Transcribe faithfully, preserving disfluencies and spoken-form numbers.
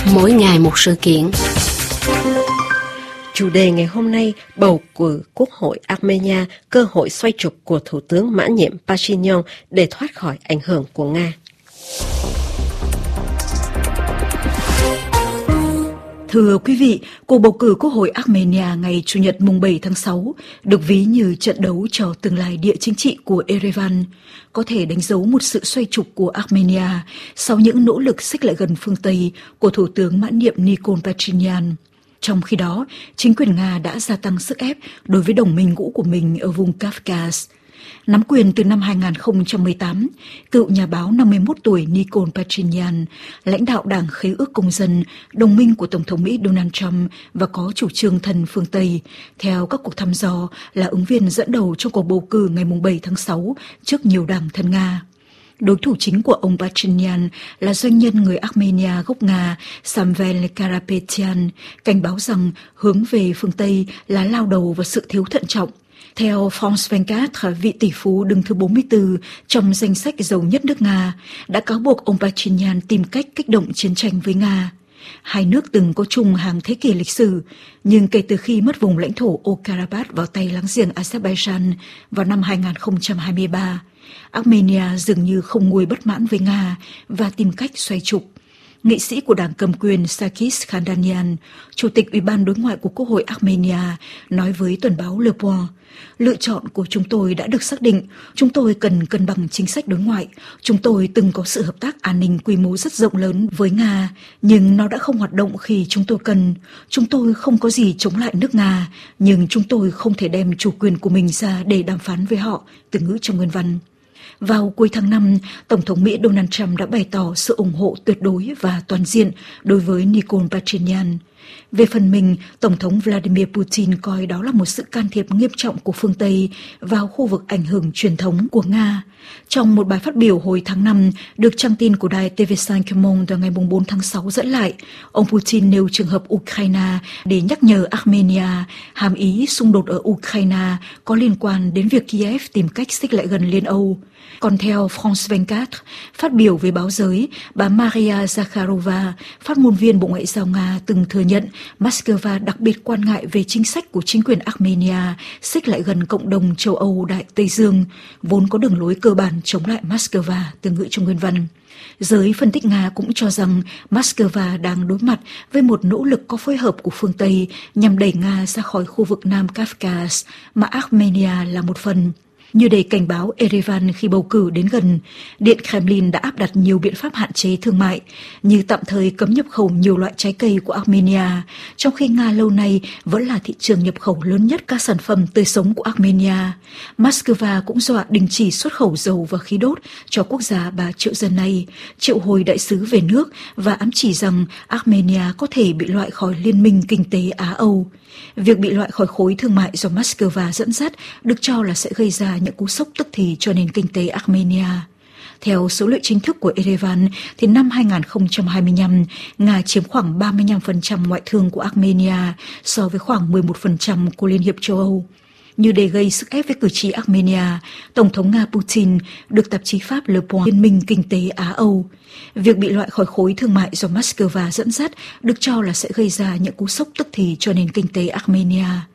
Mỗi ngày một sự kiện. Chủ đề ngày hôm nay, bầu cử Quốc hội Armenia, cơ hội xoay trục của Thủ tướng mãn nhiệm Pashinyan để thoát khỏi ảnh hưởng của Nga. Thưa quý vị, cuộc bầu cử Quốc hội Armenia ngày Chủ nhật mùng bảy tháng sáu được ví như trận đấu cho tương lai địa chính trị của Yerevan, có thể đánh dấu một sự xoay trục của Armenia sau những nỗ lực xích lại gần phương Tây của Thủ tướng mãn nhiệm Nikol Pashinyan. Trong khi đó, chính quyền Nga đã gia tăng sức ép đối với đồng minh cũ của mình ở vùng Kafkas. Nắm quyền từ năm hai không một tám, cựu nhà báo năm mươi mốt tuổi Nikol Pashinyan, lãnh đạo Đảng Khế ước Công dân, đồng minh của Tổng thống Mỹ Donald Trump và có chủ trương thân phương Tây, theo các cuộc thăm dò là ứng viên dẫn đầu trong cuộc bầu cử ngày bảy tháng sáu trước nhiều đảng thân Nga. Đối thủ chính của ông Pashinyan là doanh nhân người Armenia gốc Nga Samvel Karapetyan, cảnh báo rằng hướng về phương Tây là lao đầu vào sự thiếu thận trọng. Theo France hai mươi tư, vị tỷ phú đứng thứ bốn mươi tư trong danh sách giàu nhất nước Nga, đã cáo buộc ông Pashinyan tìm cách kích động chiến tranh với Nga. Hai nước từng có chung hàng thế kỷ lịch sử, nhưng kể từ khi mất vùng lãnh thổ O-Karabakh vào tay láng giềng Azerbaijan vào năm hai không hai ba, Armenia dường như không nguôi bất mãn với Nga và tìm cách xoay trục. Nghị sĩ của đảng cầm quyền Sakis Khandanian, chủ tịch Ủy ban đối ngoại của Quốc hội Armenia, nói với tuần báo Le Point, lựa chọn của chúng tôi đã được xác định, chúng tôi cần cân bằng chính sách đối ngoại, chúng tôi từng có sự hợp tác an ninh quy mô rất rộng lớn với Nga, nhưng nó đã không hoạt động khi chúng tôi cần. Chúng tôi không có gì chống lại nước Nga, nhưng chúng tôi không thể đem chủ quyền của mình ra để đàm phán với họ, từ ngữ trong nguyên văn. Vào cuối tháng năm, Tổng thống Mỹ Donald Trump đã bày tỏ sự ủng hộ tuyệt đối và toàn diện đối với Nikol Pashinyan. Về phần mình, Tổng thống Vladimir Putin coi đó là một sự can thiệp nghiêm trọng của phương Tây vào khu vực ảnh hưởng truyền thống của Nga. Trong một bài phát biểu hồi tháng năm, được trang tin của đài tê vê năm Monde ngày bốn tháng sáu dẫn lại, ông Putin nêu trường hợp Ukraine để nhắc nhở Armenia, hàm ý xung đột ở Ukraine có liên quan đến việc Kiev tìm cách xích lại gần Liên Âu. Còn theo France hai mươi tư, phát biểu với báo giới, bà Maria Zakharova, phát ngôn viên Bộ Ngoại giao Nga, từng thừa nhận Moscow đặc biệt quan ngại về chính sách của chính quyền Armenia xích lại gần cộng đồng châu Âu Đại Tây Dương, vốn có đường lối cơ bản chống lại Moscow, từ ngữ trong nguyên văn. Giới phân tích Nga cũng cho rằng Moscow đang đối mặt với một nỗ lực có phối hợp của phương Tây nhằm đẩy Nga ra khỏi khu vực Nam Kafkas mà Armenia là một phần. Như để cảnh báo Yerevan khi bầu cử đến gần, Điện Kremlin đã áp đặt nhiều biện pháp hạn chế thương mại, như tạm thời cấm nhập khẩu nhiều loại trái cây của Armenia, trong khi Nga lâu nay vẫn là thị trường nhập khẩu lớn nhất các sản phẩm tươi sống của Armenia. Moscow cũng dọa đình chỉ xuất khẩu dầu và khí đốt cho quốc gia ba triệu dân này, triệu hồi đại sứ về nước và ám chỉ rằng Armenia có thể bị loại khỏi Liên minh Kinh tế Á-Âu. Việc bị loại khỏi khối thương mại do Moscow dẫn dắt được cho là sẽ gây ra những cú sốc tức thì cho nền kinh tế Armenia. Theo số liệu chính thức của Yerevan, thì năm hai không hai lăm, Nga chiếm khoảng ba mươi lăm phần trăm ngoại thương của Armenia so với khoảng mười một phần trăm của Liên hiệp châu Âu. Như để gây sức ép với cử tri Armenia, Tổng thống Nga Putin được tạp chí Pháp Le Point Liên minh Kinh tế Á-Âu. Việc bị loại khỏi khối thương mại do Moscow dẫn dắt được cho là sẽ gây ra những cú sốc tức thì cho nền kinh tế Armenia.